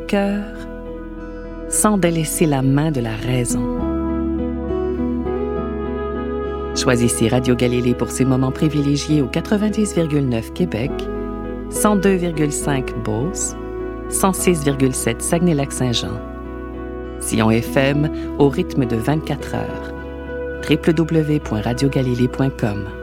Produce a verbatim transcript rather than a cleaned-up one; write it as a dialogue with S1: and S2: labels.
S1: cœur sans délaisser la main de la raison. Choisissez Radio Galilée pour ces moments privilégiés au quatre-vingt-dix virgule neuf Québec, cent deux virgule cinq Beauce, cent six virgule sept Saguenay-Lac-Saint-Jean. Sion F M au rythme de vingt-quatre heures. w w w point radio galilée point com